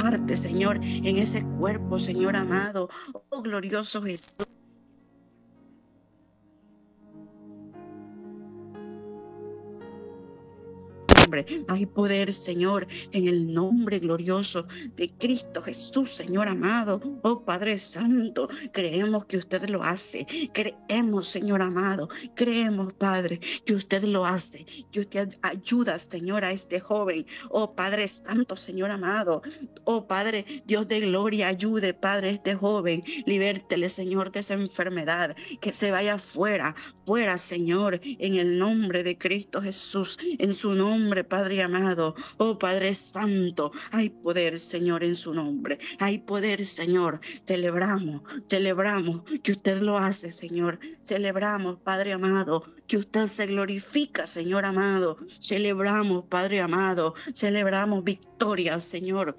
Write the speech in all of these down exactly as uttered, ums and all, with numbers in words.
parte, Señor, en ese cuerpo, Señor amado. Oh, glorioso Jesús. Hay poder, Señor, en el nombre glorioso de Cristo Jesús, Señor amado. Oh Padre Santo, creemos que usted lo hace. Creemos, Señor amado. Creemos, Padre, que usted lo hace. Que usted ayuda, Señor, a este joven. Oh Padre Santo, Señor amado. Oh Padre, Dios de gloria, ayude, Padre, a este joven. Libértele, Señor, de esa enfermedad. Que se vaya fuera, fuera, Señor, en el nombre de Cristo Jesús. En su nombre, Padre amado. Oh Padre Santo, hay poder, Señor, en su nombre. Hay poder, Señor. Celebramos, celebramos que usted lo hace, Señor. Celebramos, Padre amado, que usted se glorifica, Señor amado. Celebramos, Padre amado. Celebramos victoria, Señor.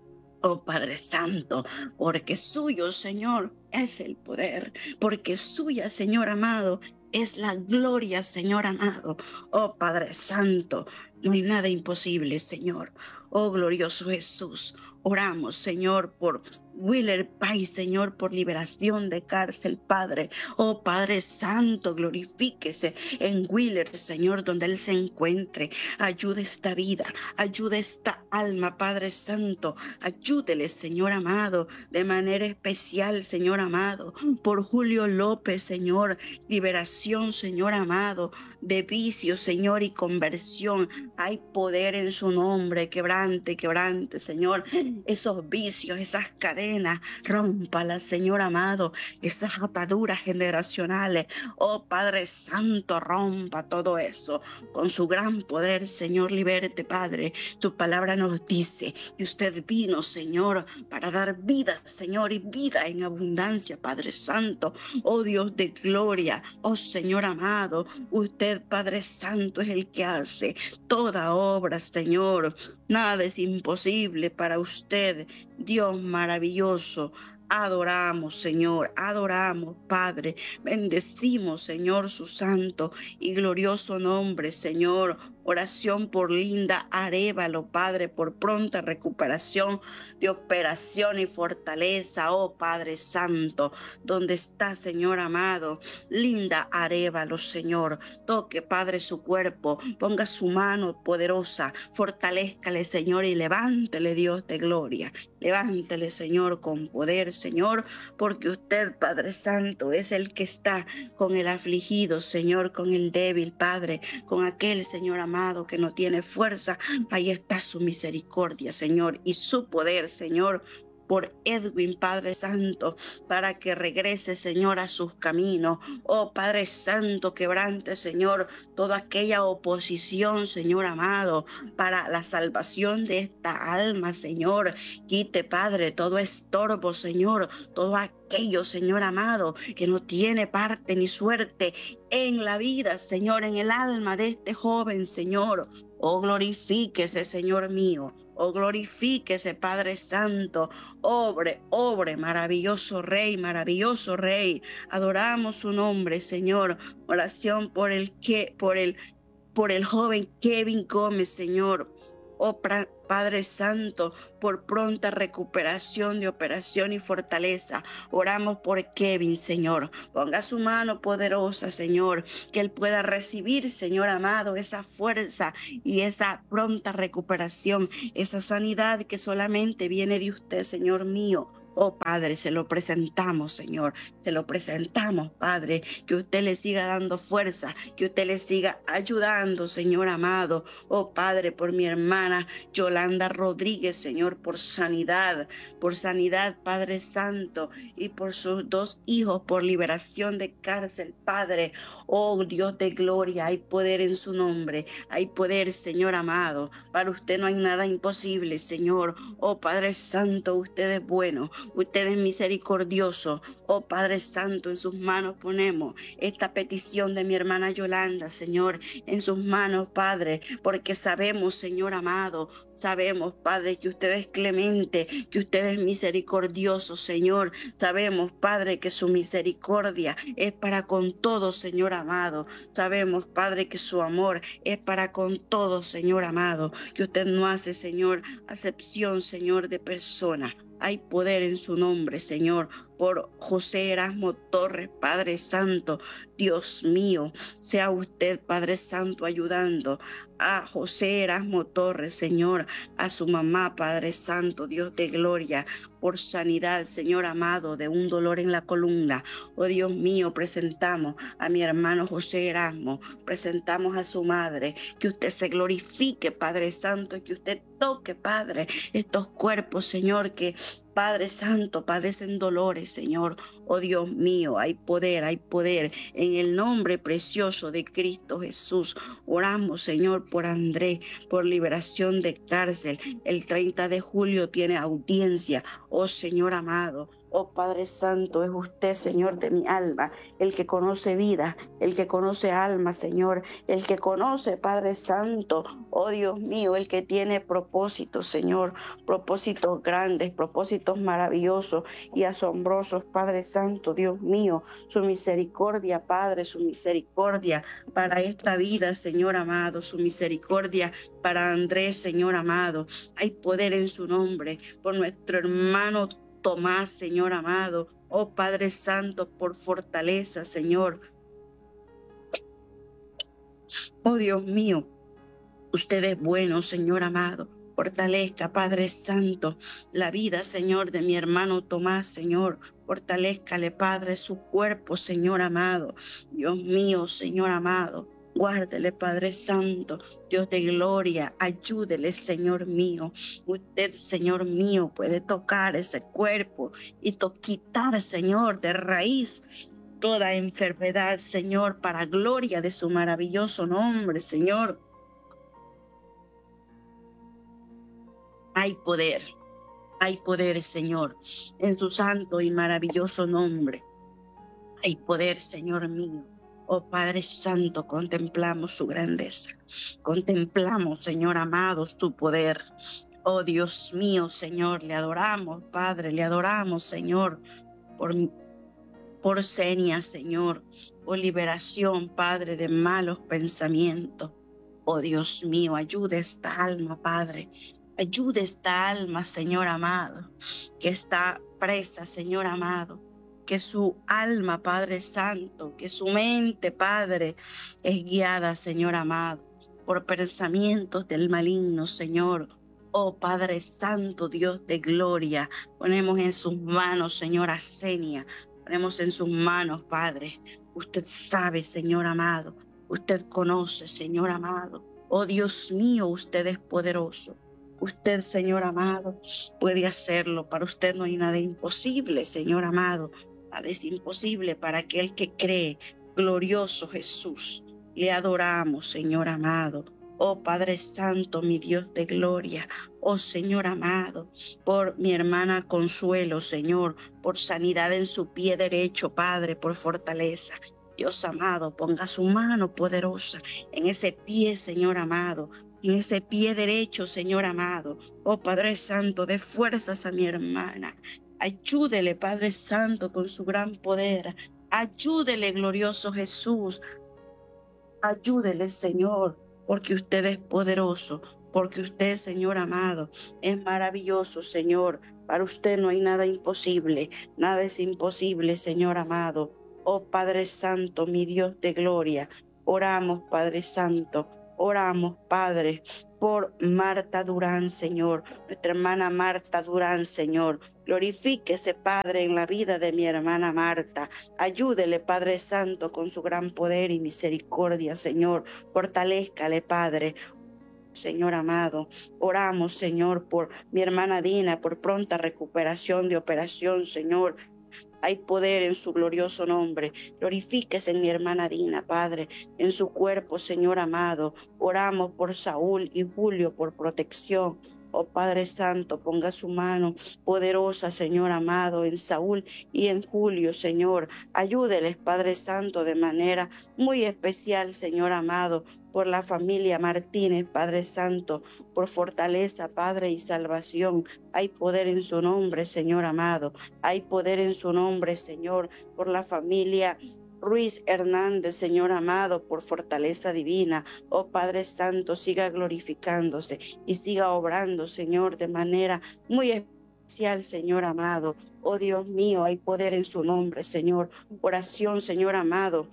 Oh Padre Santo, porque suyo, Señor, es el poder. Porque suya, Señor amado, es la gloria, Señor amado. Oh Padre Santo, no hay nada imposible, Señor. Oh glorioso Jesús, oramos, Señor, por Willer Pais, Señor, por liberación de cárcel, Padre. Oh Padre Santo, glorifíquese en Willer, Señor, donde él se encuentre. Ayude esta vida, ayude esta alma, Padre Santo. Ayúdele, Señor amado, de manera especial, Señor amado, por Julio López, Señor. Liberación, Señor amado, de vicio, Señor, y conversión. Hay poder en su nombre. Quebrante, quebrante, Señor, esos vicios, esas cadenas, rómpalas, Señor amado, esas ataduras generacionales. Oh Padre Santo, rompa todo eso con su gran poder, Señor. Liberte, Padre. Su palabra nos dice que usted vino, Señor, para dar vida, Señor, y vida en abundancia, Padre Santo. Oh Dios de gloria, oh Señor amado, usted, Padre Santo, es el que hace toda obra, Señor. Nada es imposible para usted, Dios maravilloso. Adoramos, Señor, adoramos, Padre. Bendecimos, Señor, su santo y glorioso nombre, Señor. Oración por Linda Arévalo, Padre, por pronta recuperación de operación y fortaleza, oh Padre Santo. ¿Dónde está, Señor amado? Linda Arévalo, Señor. Toque, Padre, su cuerpo. Ponga su mano poderosa. Fortalézcale, Señor, y levántele, Dios de gloria. Levántele, Señor, con poder, Señor, porque usted, Padre Santo, es el que está con el afligido, Señor, con el débil, Padre, con aquel, Señor amado, que no tiene fuerza. Ahí está su misericordia, Señor, y su poder, Señor, por Edwin, Padre Santo, para que regrese, Señor, a sus caminos. Oh, Padre Santo, quebrante, Señor, toda aquella oposición, Señor amado, para la salvación de esta alma, Señor. Quite, Padre, todo estorbo, Señor, todo aquello, Señor amado, que no tiene parte ni suerte en la vida, Señor, en el alma de este joven, Señor. Oh, glorifíquese, Señor mío. Oh, glorifíquese, Padre Santo. Obre, obre, maravilloso Rey, maravilloso Rey. Adoramos su nombre, Señor. Oración por el que, por el, por el joven Kevin Gómez, Señor. Oh, Padre Santo, por pronta recuperación de operación y fortaleza. Oramos por Kevin, Señor. Ponga su mano poderosa, Señor, que él pueda recibir, Señor amado, esa fuerza y esa pronta recuperación, esa sanidad que solamente viene de usted, Señor mío. Oh Padre, se lo presentamos, Señor, se lo presentamos, Padre, que usted le siga dando fuerza, que usted le siga ayudando, Señor amado. Oh Padre, por mi hermana Yolanda Rodríguez, Señor, por sanidad, por sanidad, Padre Santo, y por sus dos hijos, por liberación de cárcel, Padre. Oh Dios de gloria, hay poder en su nombre, hay poder, Señor amado. Para usted no hay nada imposible, Señor. Oh Padre Santo, usted es bueno. Usted es misericordioso. Oh Padre Santo, en sus manos ponemos esta petición de mi hermana Yolanda, Señor, en sus manos, Padre, porque sabemos, Señor amado, sabemos, Padre, que usted es clemente, que usted es misericordioso, Señor. Sabemos, Padre, que su misericordia es para con todos, Señor amado. Sabemos, Padre, que su amor es para con todos, Señor amado, que usted no hace, Señor, acepción, Señor, de persona. Hay poder en su nombre, Señor, por José Erasmo Torres, Padre Santo. Dios mío, sea usted, Padre Santo, ayudando a José Erasmo Torres, Señor, a su mamá, Padre Santo, Dios de gloria, por sanidad, Señor amado, de un dolor en la columna. Oh Dios mío, presentamos a mi hermano José Erasmo, presentamos a su madre, que usted se glorifique, Padre Santo, y que usted toque, Padre, estos cuerpos, Señor, que Padre Santo, padecen dolores, Señor. Oh Dios mío, hay poder, hay poder. En el nombre precioso de Cristo Jesús, oramos, Señor, por Andrés, por liberación de cárcel. El treinta de julio tiene audiencia. Oh Señor amado, oh Padre Santo, es usted, Señor, de mi alma, el que conoce vida, el que conoce alma, Señor, el que conoce, Padre Santo, oh Dios mío, el que tiene propósitos, Señor, propósitos grandes, propósitos maravillosos y asombrosos, Padre Santo, Dios mío, su misericordia, Padre, su misericordia para esta vida, Señor amado, su misericordia para Andrés, Señor amado. Hay poder en su nombre por nuestro hermano Tomás, Señor amado. Oh Padre Santo, por fortaleza, Señor. Oh Dios mío, usted es bueno, Señor amado. Fortalezca, Padre Santo, la vida, Señor, de mi hermano Tomás, Señor. Fortalézcale, Padre, su cuerpo, Señor amado. Dios mío, Señor amado. Guárdele, Padre Santo, Dios de gloria, ayúdele, Señor mío. Usted, Señor mío, puede tocar ese cuerpo y quitar, Señor, de raíz toda enfermedad, Señor, para gloria de su maravilloso nombre, Señor. Hay poder, hay poder, Señor, en su santo y maravilloso nombre. Hay poder, Señor mío. Oh Padre Santo, contemplamos su grandeza. Contemplamos, Señor amado, su poder. Oh Dios mío, Señor, le adoramos, Padre, le adoramos, Señor, por, por señas, Señor, por liberación, Padre, de malos pensamientos. Oh Dios mío, ayude esta alma, Padre. Ayude esta alma, Señor amado, que está presa, Señor amado. Que su alma, Padre Santo, que su mente, Padre, es guiada, Señor amado, por pensamientos del maligno, Señor. Oh Padre Santo, Dios de gloria, ponemos en sus manos, Señor, a Senia, ponemos en sus manos, Padre. Usted sabe, Señor amado, usted conoce, Señor amado. Oh Dios mío, usted es poderoso. Usted, Señor amado, puede hacerlo. Para usted no hay nada imposible, Señor amado. Nada es imposible para aquel que cree. Glorioso Jesús, le adoramos, Señor amado. Oh Padre Santo, mi Dios de gloria. Oh Señor amado, por mi hermana Consuelo, Señor, por sanidad en su pie derecho, Padre, por fortaleza. Dios amado, ponga su mano poderosa en ese pie, Señor amado. En ese pie derecho, Señor amado. Oh Padre Santo, dé fuerzas a mi hermana. Ayúdele, Padre Santo, con su gran poder. Ayúdele, glorioso Jesús. Ayúdele, Señor, porque usted es poderoso, porque usted, Señor amado, es maravilloso, Señor. Para usted no hay nada imposible, nada es imposible, Señor amado. Oh Padre Santo, mi Dios de gloria, oramos, Padre Santo. Oramos, Padre, por Marta Durán, Señor, nuestra hermana Marta Durán, Señor. Glorifíquese, Padre, en la vida de mi hermana Marta. Ayúdele, Padre Santo, con su gran poder y misericordia, Señor. Fortalézcale, Padre. Señor amado, oramos, Señor, por mi hermana Dina, por pronta recuperación de operación, Señor. Hay poder en su glorioso nombre. Glorifíquese en mi hermana Dina, Padre, en su cuerpo, Señor amado. Oramos por Saúl y Julio por protección. Oh Padre Santo, ponga su mano poderosa, Señor amado, en Saúl y en Julio, Señor. Ayúdeles, Padre Santo, de manera muy especial, Señor amado, por la familia Martínez, Padre Santo, por fortaleza, Padre, y salvación. Hay poder en su nombre, Señor amado. Hay poder en su nombre, Señor, por la familia Ruiz Hernández, Señor amado, por fortaleza divina. Oh Padre Santo, siga glorificándose y siga obrando, Señor, de manera muy especial, Señor amado. Oh Dios mío, hay poder en su nombre, Señor. Oración, Señor amado,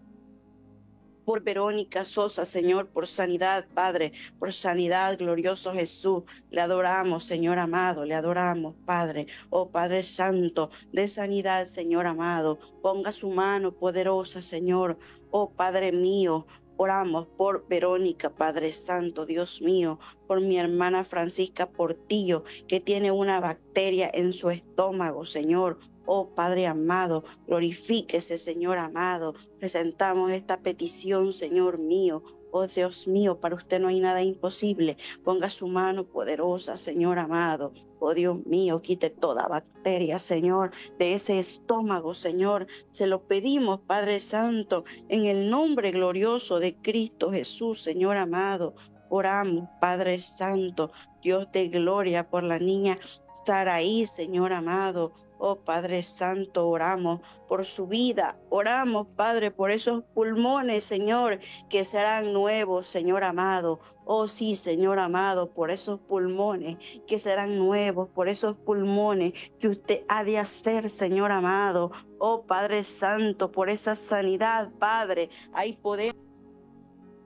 por Verónica Sosa, Señor, por sanidad, Padre, por sanidad, glorioso Jesús. Le adoramos, Señor amado, le adoramos, Padre. Oh Padre Santo, de sanidad, Señor amado. Ponga su mano poderosa, Señor. Oh Padre mío, oramos por Verónica, Padre Santo, Dios mío, por mi hermana Francisca Portillo, que tiene una bacteria en su estómago, Señor. Oh Padre amado, glorifíquese, Señor amado. Presentamos esta petición, Señor mío. Oh Dios mío, para usted no hay nada imposible. Ponga su mano poderosa, Señor amado. Oh Dios mío, quite toda bacteria, Señor, de ese estómago, Señor. Se lo pedimos, Padre Santo, en el nombre glorioso de Cristo Jesús, Señor amado. Oramos, Padre Santo, Dios de gloria, por la niña Saraí, Señor amado. Oh Padre Santo, oramos por su vida. Oramos, Padre, por esos pulmones, Señor, que serán nuevos, Señor amado. Oh sí, Señor amado, por esos pulmones que serán nuevos, por esos pulmones que usted ha de hacer, Señor amado. Oh Padre Santo, por esa sanidad, Padre, hay poder